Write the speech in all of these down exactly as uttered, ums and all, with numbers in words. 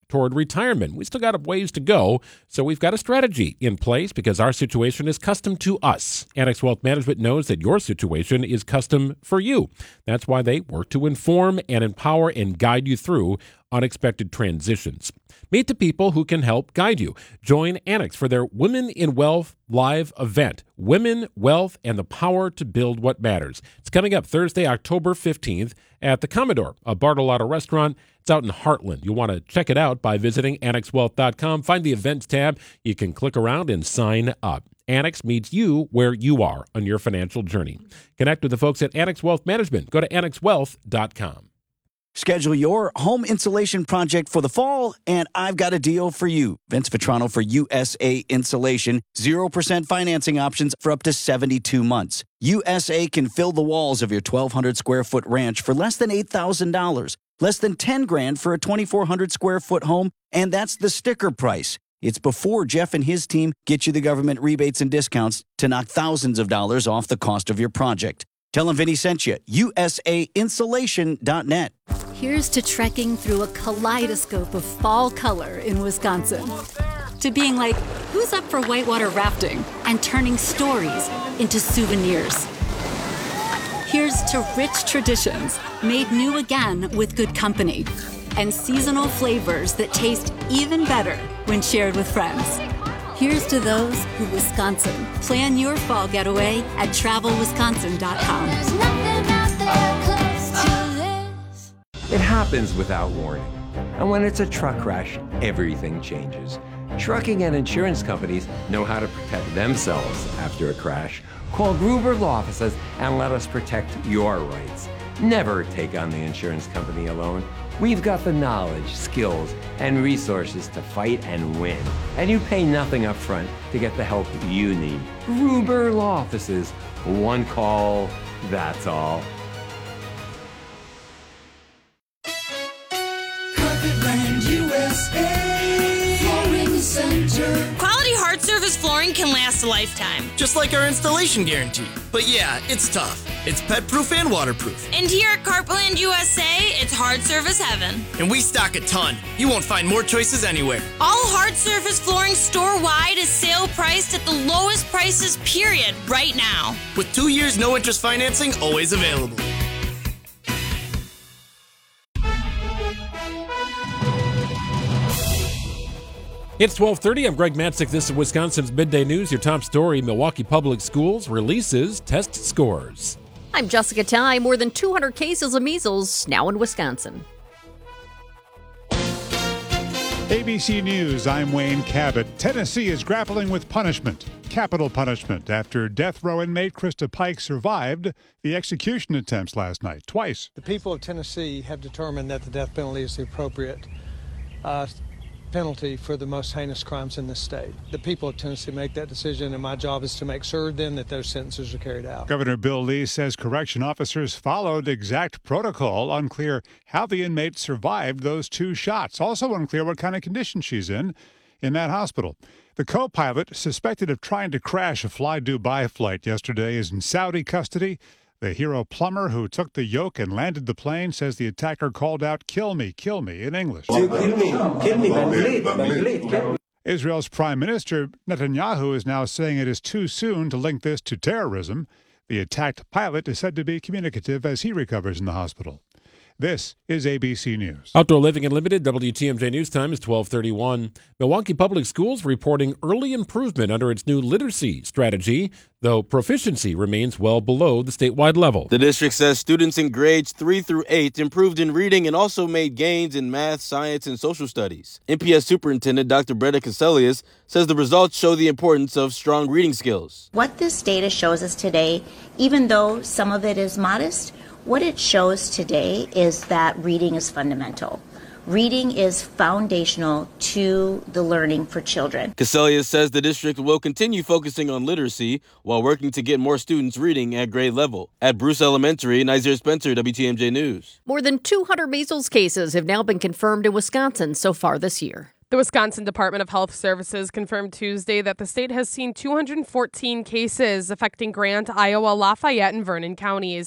toward retirement. We still got a ways to go, so we've got a strategy in place because our situation is custom to us. Annex Wealth Management knows that your situation is custom for you. That's why they work to inform and empower and guide you through unexpected transitions. Meet the people who can help guide you. Join Annex for their Women in Wealth live event, Women, Wealth, and the Power to Build What Matters. It's coming up Thursday, October fifteenth at the Commodore, a Bartolotto restaurant. It's out in Heartland. You'll want to check it out by visiting annex wealth dot com. Find the events tab. You can click around and sign up. Annex meets you where you are on your financial journey. Connect with the folks at Annex Wealth Management. Go to annex wealth dot com. Schedule your home insulation project for the fall, and I've got a deal for you. Vince Vitrano for U S A Insulation. zero percent financing options for up to seventy-two months. U S A can fill the walls of your twelve hundred square foot ranch for less than eight thousand dollars. Less than ten grand for a twenty-four hundred square foot home, and that's the sticker price. It's before Jeff and his team get you the government rebates and discounts to knock thousands of dollars off the cost of your project. Tell them Vinny sent you. U S A insulation dot net. Here's to trekking through a kaleidoscope of fall color in Wisconsin. To being like, who's up for whitewater rafting? And turning stories into souvenirs. Here's to rich traditions made new again with good company. And seasonal flavors that taste even better when shared with friends. Here's to those who Wisconsin. Plan your fall getaway at travel wisconsin dot com. There's nothing out there close to this. It happens without warning. And when it's a truck crash, everything changes. Trucking and insurance companies know how to protect themselves after a crash. Call Gruber Law Offices and let us protect your rights. Never take on the insurance company alone. We've got the knowledge, skills, and resources to fight and win. And you pay nothing up front to get the help you need. Gruber Law Offices. One call, that's all. Carpetland U S A Flooring Center. Quality hard surface flooring can last a lifetime. Just like our installation guarantee. But yeah, it's tough. It's pet-proof and waterproof. And here at Carpetland U S A, it's hard surface heaven. And we stock a ton. You won't find more choices anywhere. All hard surface flooring store-wide is sale priced at the lowest prices, period, right now. With two years no interest financing always available. It's twelve thirty. I'm Greg Matzik. This is Wisconsin's Midday News. Your top story, Milwaukee Public Schools releases test scores. I'm Jessica Ty. More than two hundred cases of measles now in Wisconsin. A B C News, I'm Wayne Cabot. Tennessee is grappling with punishment, capital punishment, after death row inmate Krista Pike survived the execution attempts last night, twice. The people of Tennessee have determined that the death penalty is the appropriate uh, penalty for the most heinous crimes in this state. The people of Tennessee make that decision, and my job is to make sure then that those sentences are carried out. Governor Bill Lee says correction officers followed exact protocol. Unclear how the inmate survived those two shots. Also unclear what kind of condition she's in in that hospital. The co-pilot suspected of trying to crash a Fly Dubai flight yesterday is in Saudi custody. The hero plumber who took the yoke and landed the plane says the attacker called out, "Kill me, kill me," in English. Kill me, kill me, Bangladesh, Bangladesh. Israel's Prime Minister Netanyahu is now saying it is too soon to link this to terrorism. The attacked pilot is said to be communicative as he recovers in the hospital. This is A B C News. Outdoor Living Unlimited, W T M J News Time is twelve thirty-one. Milwaukee Public Schools reporting early improvement under its new literacy strategy, though proficiency remains well below the statewide level. The district says students in grades three through eight improved in reading and also made gains in math, science, and social studies. N P S Superintendent Doctor Bretta Caselius says the results show the importance of strong reading skills. What this data shows us today, even though some of it is modest, what it shows today is that reading is fundamental. Reading is foundational to the learning for children. Caselius says the district will continue focusing on literacy while working to get more students reading at grade level. At Bruce Elementary, Nizer Spencer, W T M J News. More than two hundred measles cases have now been confirmed in Wisconsin so far this year. The Wisconsin Department of Health Services confirmed Tuesday that the state has seen two hundred fourteen cases affecting Grant, Iowa, Lafayette, and Vernon counties.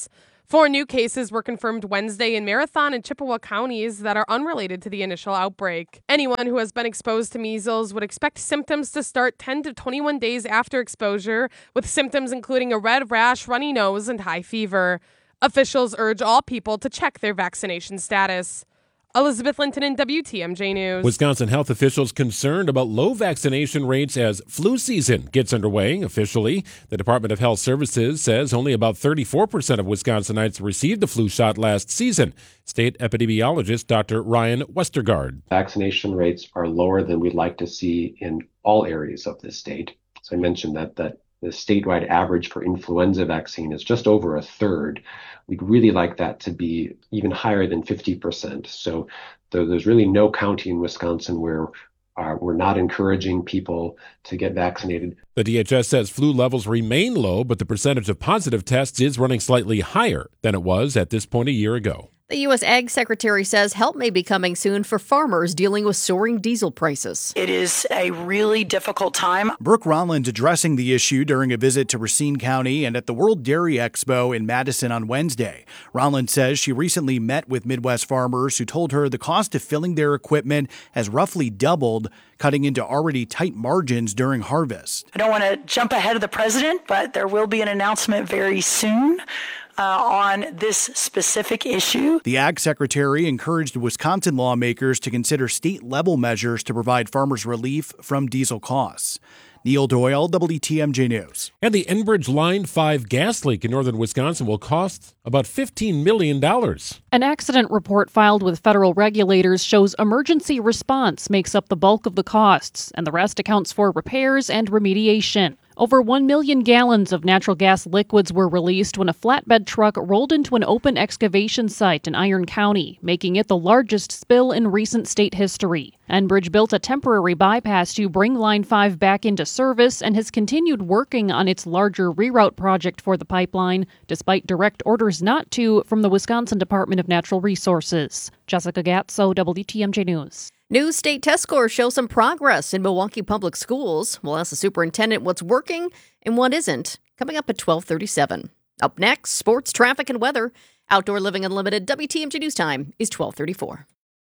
Four new cases were confirmed Wednesday in Marathon and Chippewa counties that are unrelated to the initial outbreak. Anyone who has been exposed to measles would expect symptoms to start ten to twenty-one days after exposure, with symptoms including a red rash, runny nose, and high fever. Officials urge all people to check their vaccination status. Elizabeth Linton in W T M J News. Wisconsin health officials concerned about low vaccination rates as flu season gets underway officially. The Department of Health Services says only about thirty-four percent of Wisconsinites received a flu shot last season. State epidemiologist Doctor Ryan Westergaard. Vaccination rates are lower than we'd like to see in all areas of the state. So I mentioned that that the statewide average for influenza vaccine is just over a third. We'd really like that to be even higher than fifty percent. So there, there's really no county in Wisconsin where uh, we're not encouraging people to get vaccinated. The D H S says flu levels remain low, but the percentage of positive tests is running slightly higher than it was at this point a year ago. The U S Ag Secretary says help may be coming soon for farmers dealing with soaring diesel prices. It is a really difficult time. Brooke Ronland addressing the issue during a visit to Racine County and at the World Dairy Expo in Madison on Wednesday. Ronland says she recently met with Midwest farmers who told her the cost of filling their equipment has roughly doubled, cutting into already tight margins during harvest. I don't want to jump ahead of the president, but there will be an announcement very soon Uh, on this specific issue. The Ag Secretary encouraged Wisconsin lawmakers to consider state-level measures to provide farmers relief from diesel costs. Neil Doyle, W T M J News. And the Enbridge Line five gas leak in northern Wisconsin will cost about fifteen million dollars. An accident report filed with federal regulators shows emergency response makes up the bulk of the costs, and the rest accounts for repairs and remediation. Over one million gallons of natural gas liquids were released when a flatbed truck rolled into an open excavation site in Iron County, making it the largest spill in recent state history. Enbridge built a temporary bypass to bring Line five back into service and has continued working on its larger reroute project for the pipeline, despite direct orders not to from the Wisconsin Department of Natural Resources. Jessica Gatso, W T M J News. New state test scores show some progress in Milwaukee Public Schools. We'll ask the superintendent what's working and what isn't, coming up at twelve thirty-seven. Up next, sports, traffic, and weather. Outdoor Living Unlimited W T M J News Time is twelve thirty-four.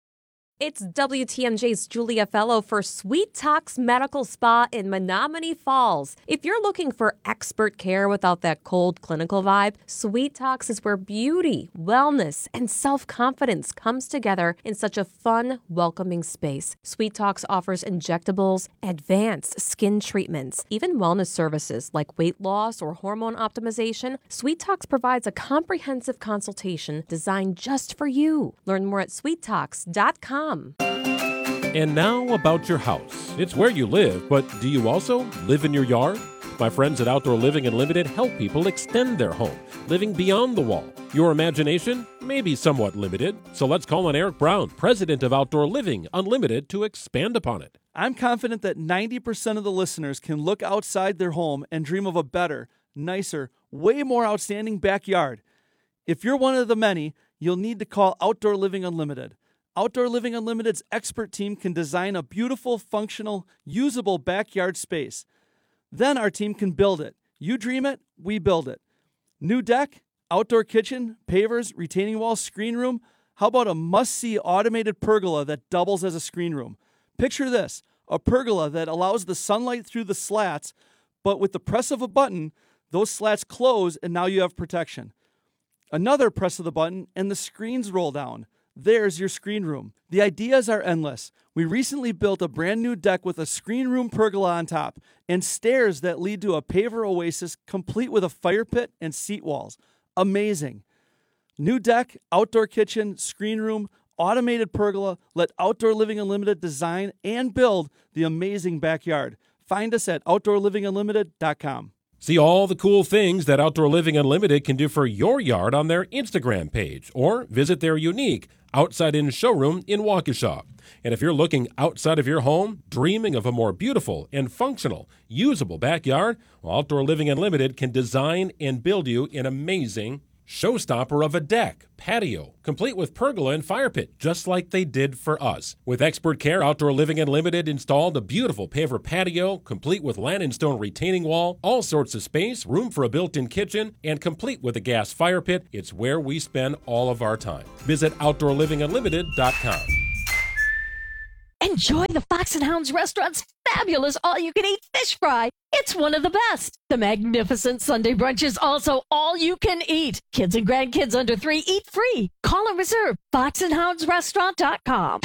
It's W T M J's Julia Fellow for Sweet Talks Medical Spa in Menominee Falls. If you're looking for expert care without that cold clinical vibe, Sweet Talks is where beauty, wellness, and self-confidence comes together in such a fun, welcoming space. Sweet Talks offers injectables, advanced skin treatments, even wellness services like weight loss or hormone optimization. Sweet Talks provides a comprehensive consultation designed just for you. Learn more at sweet talks dot com. And now about your house. It's where you live, but do you also live in your yard? My friends at Outdoor Living Unlimited help people extend their home, living beyond the wall. Your imagination may be somewhat limited, so let's call on Eric Brown, president of Outdoor Living Unlimited, to expand upon it. I'm confident that ninety percent of the listeners can look outside their home and dream of a better, nicer, way more outstanding backyard. If you're one of the many, you'll need to call Outdoor Living Unlimited. Outdoor Living Unlimited's expert team can design a beautiful, functional, usable backyard space. Then our team can build it. You dream it, we build it. New deck, outdoor kitchen, pavers, retaining walls, screen room. How about a must-see automated pergola that doubles as a screen room? Picture this, a pergola that allows the sunlight through the slats, but with the press of a button, those slats close and now you have protection. Another press of the button and the screens roll down. There's your screen room. The ideas are endless. We recently built a brand new deck with a screen room pergola on top and stairs that lead to a paver oasis complete with a fire pit and seat walls. Amazing. New deck, outdoor kitchen, screen room, automated pergola. Let Outdoor Living Unlimited design and build the amazing backyard. Find us at outdoor living unlimited dot com. See all the cool things that Outdoor Living Unlimited can do for your yard on their Instagram page, or visit their unique outside-in showroom in Waukesha. And if you're looking outside of your home, dreaming of a more beautiful and functional, usable backyard, well, Outdoor Living Unlimited can design and build you an amazing Showstopper of a deck, patio, complete with pergola and fire pit, just like they did for us. With expert care, Outdoor Living Unlimited installed a beautiful paver patio, complete with land and stone retaining wall, all sorts of space, room for a built-in kitchen, and complete with a gas fire pit. It's where we spend all of our time. Visit outdoor living unlimited dot com. Enjoy the Fox and Hounds restaurant's fabulous all-you-can-eat fish fry. It's one of the best. The magnificent Sunday brunch is also all-you-can-eat. Kids and grandkids under three eat free. Call and reserve fox and hounds restaurant dot com.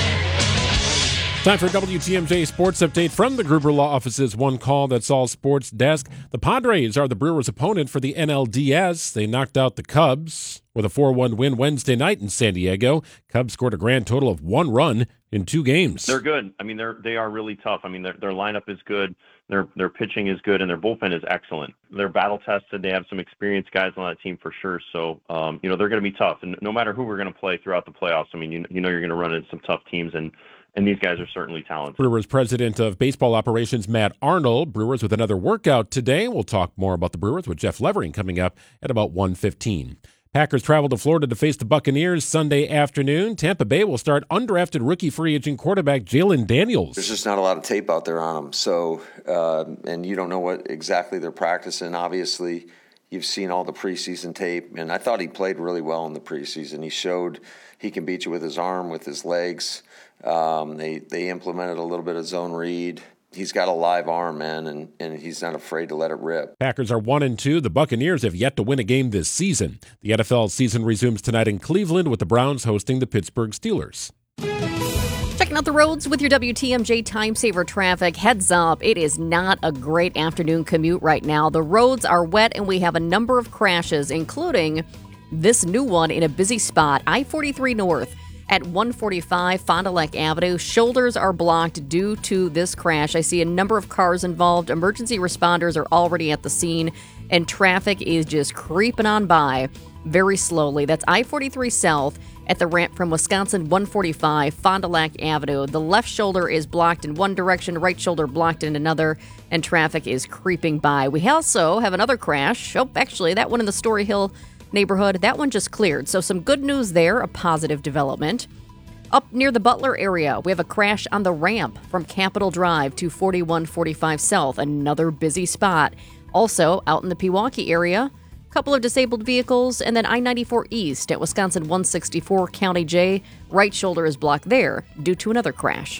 Time for a W T M J Sports Update from the Gruber Law Office's One Call That's All Sports desk. The Padres are the Brewers' opponent for the N L D S. They knocked out the Cubs with a four one win Wednesday night in San Diego. Cubs scored a grand total of one run in two games. They're good. I mean, they're they are really tough. I mean, their their lineup is good. Their their pitching is good, and their bullpen is excellent. They're battle tested. They have some experienced guys on that team for sure. So, um, you know, they're going to be tough. And no matter who we're going to play throughout the playoffs, I mean, you you know, you're going to run into some tough teams, and and these guys are certainly talented. Brewers president of baseball operations Matt Arnold. Brewers with another workout today. We'll talk more about the Brewers with Jeff Levering coming up at about one fifteen. Packers travel to Florida to face the Buccaneers Sunday afternoon. Tampa Bay will start undrafted rookie free agent quarterback Jalen Daniels. There's just not a lot of tape out there on them. So, uh, and you don't know what exactly they're practicing. Obviously, you've seen all the preseason tape, and I thought he played really well in the preseason. He showed he can beat you with his arm, with his legs. Um, they they implemented a little bit of zone read. He's got a live arm, man, and, and he's not afraid to let it rip. Packers are one and two. The Buccaneers have yet to win a game this season. The N F L season resumes tonight in Cleveland with the Browns hosting the Pittsburgh Steelers. Checking out the roads with your W T M J Time Saver traffic. Heads up, it is not a great afternoon commute right now. The roads are wet, and we have a number of crashes, including this new one in a busy spot, I forty-three North. At one forty-five Fond du Lac Avenue, shoulders are blocked due to this crash. I see a number of cars involved. Emergency responders are already at the scene, and traffic is just creeping on by very slowly. That's I forty-three South at the ramp from Wisconsin one forty-five Fond du Lac Avenue. The left shoulder is blocked in one direction, right shoulder blocked in another, and traffic is creeping by. We also have another crash. Oh, actually, that one in the Story Hill neighborhood, that one just cleared. So some good news there, a positive development. Up near the Butler area, we have a crash on the ramp from Capitol Drive to forty-one forty-five South, another busy spot. Also, out in the Pewaukee area, a couple of disabled vehicles, and then I ninety-four East at Wisconsin one sixty-four County J, right shoulder is blocked there due to another crash.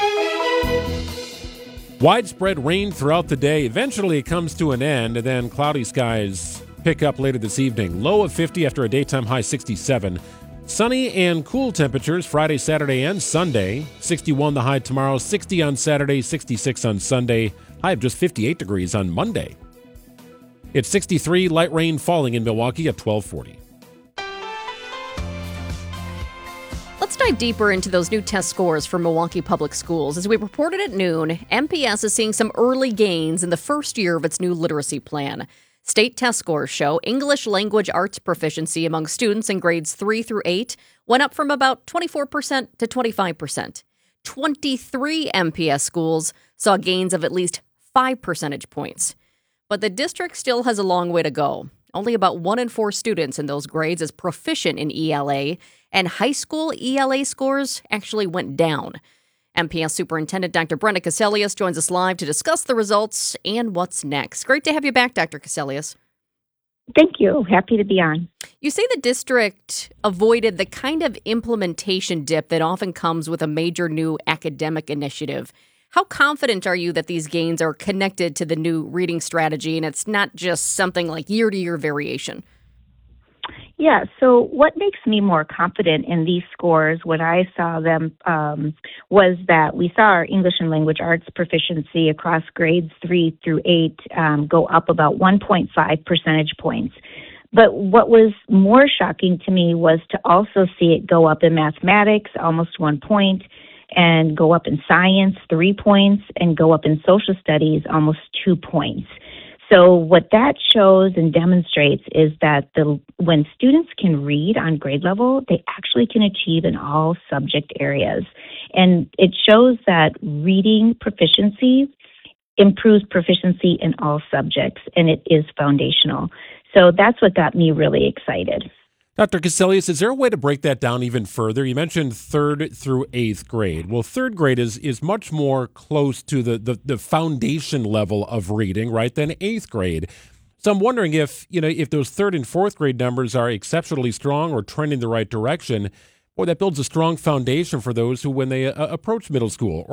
Widespread rain throughout the day. Eventually it comes to an end, and then cloudy skies pick up later this evening. Low of fifty after a daytime high sixty-seven. Sunny and cool temperatures Friday, Saturday, and Sunday. sixty-one the high tomorrow, sixty on Saturday, sixty-six on Sunday. High of just fifty-eight degrees on Monday. It's sixty-three, light rain falling in Milwaukee at twelve forty. Let's dive deeper into those new test scores for Milwaukee Public Schools. As we reported at noon, M P S is seeing some early gains in the first year of its new literacy plan. State test scores show English language arts proficiency among students in grades three through eight went up from about twenty-four percent to twenty-five percent. twenty-three M P S schools saw gains of at least five percentage points. But the district still has a long way to go. Only about one in four students in those grades is proficient in E L A, and high school E L A scores actually went down. M P S Superintendent Doctor Brenda Cassellius joins us live to discuss the results and what's next. Great to have you back, Doctor Cassellius. Thank you. Happy to be on. You say the district avoided the kind of implementation dip that often comes with a major new academic initiative. How confident are you that these gains are connected to the new reading strategy and it's not just something like year-to-year variation? Yeah, so what makes me more confident in these scores when I saw them um, was that we saw our English and language arts proficiency across grades three through eight um, go up about one point five percentage points. But what was more shocking to me was to also see it go up in mathematics, almost one point, and go up in science, three points, and go up in social studies, almost two points. So what that shows and demonstrates is that the when students can read on grade level, they actually can achieve in all subject areas. And it shows that reading proficiency improves proficiency in all subjects, and it is foundational. So that's what got me really excited. Doctor Cassellius, is there a way to break that down even further? You mentioned third through eighth grade. Well, third grade is is much more close to the, the, the foundation level of reading, right, than eighth grade. So I'm wondering if, you know, if those third and fourth grade numbers are exceptionally strong or trending the right direction, boy, that builds a strong foundation for those who, when they uh, approach middle school